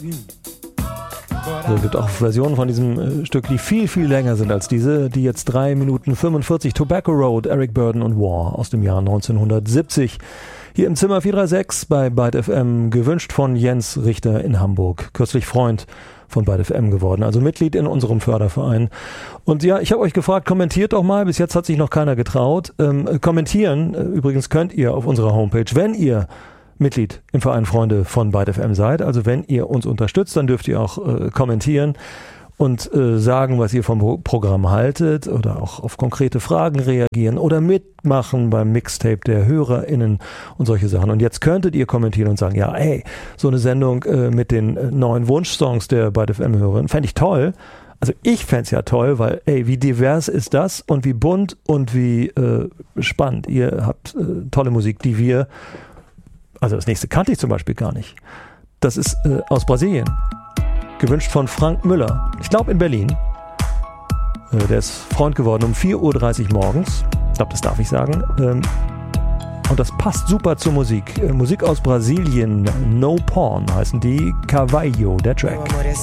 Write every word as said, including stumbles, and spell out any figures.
Also es gibt auch Versionen von diesem äh, Stück, die viel, viel länger sind als diese, die jetzt drei Minuten fünfundvierzig. Tobacco Road, Eric Burdon und War aus dem Jahr neunzehnhundertsiebzig. Hier im Zimmer vier drei sechs bei Byte F M, gewünscht von Jens Richter in Hamburg. Kürzlich Freund von Byte F M geworden, also Mitglied in unserem Förderverein. Und ja, ich habe euch gefragt, kommentiert doch mal, bis jetzt hat sich noch keiner getraut. Ähm, kommentieren, äh, übrigens könnt ihr auf unserer Homepage, wenn ihr Mitglied im Verein Freunde von Byte F M seid. Also wenn ihr uns unterstützt, dann dürft ihr auch äh, kommentieren und äh, sagen, was ihr vom Pro- Programm haltet oder auch auf konkrete Fragen reagieren oder mitmachen beim Mixtape der HörerInnen und solche Sachen. Und jetzt könntet ihr kommentieren und sagen, ja, ey, so eine Sendung äh, mit den äh, neuen Wunschsongs der Byte F M-Hörerinnen fände ich toll. Also ich fände es ja toll, weil, ey, wie divers ist das und wie bunt und wie äh, spannend. Ihr habt äh, tolle Musik, die wir Also das nächste kannte ich zum Beispiel gar nicht. Das ist äh, aus Brasilien. Gewünscht von Frank Müller. Ich glaube in Berlin. Äh, der ist Freund geworden um vier Uhr dreißig morgens. Ich glaube, das darf ich sagen. Ähm, und das passt super zur Musik. Äh, Musik aus Brasilien. No Porn heißen die. Cavallo, der Track.